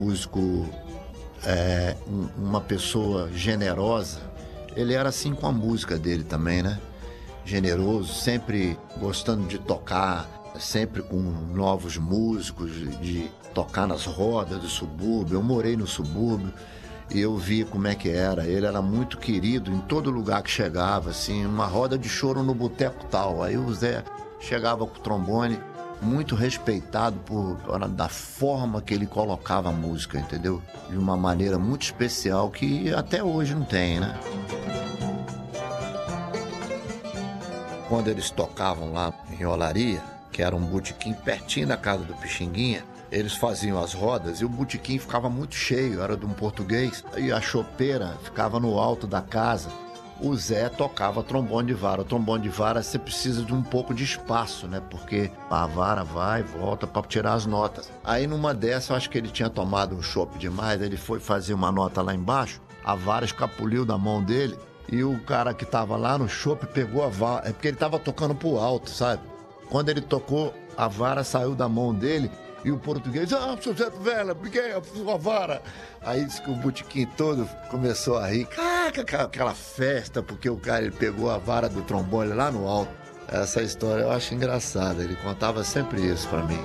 Músico, uma pessoa generosa. Ele era assim com a música dele também, né? Generoso, sempre gostando de tocar, sempre com novos músicos, de tocar nas rodas do subúrbio. Eu morei no subúrbio e eu vi como é que era. Ele era muito querido em todo lugar que chegava, assim, uma roda de choro no boteco tal. Aí o Zé chegava com o trombone, muito respeitado da forma que ele colocava a música, entendeu? De uma maneira muito especial que até hoje não tem, né? Quando eles tocavam lá em Olaria, que era um botequim pertinho da casa do Pixinguinha, eles faziam as rodas e o botequim ficava muito cheio, era de um português, e a chopeira ficava no alto da casa. O Zé tocava trombone de vara. O trombone de vara você precisa de um pouco de espaço, né? Porque a vara vai e volta para tirar as notas. Aí numa dessas, eu acho que ele tinha tomado um chopp demais, ele foi fazer uma nota lá embaixo, a vara escapuliu da mão dele e o cara que tava lá no chopp pegou a vara. É porque ele tava tocando pro alto, sabe? Quando ele tocou, a vara saiu da mão dele e o português, seu Zé Vela, briguei a vara. Aí disse que o botequim todo começou a rir, aquela festa, porque o cara ele pegou a vara do trombone lá no alto. Essa história eu acho engraçada, ele contava sempre isso pra mim.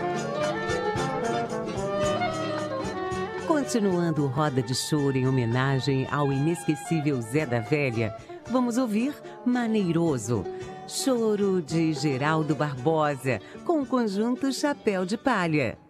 Continuando Roda de Choro em homenagem ao inesquecível Zé da Velha, vamos ouvir Maneiroso, choro de Geraldo Barbosa, com o conjunto Chapéu de Palha.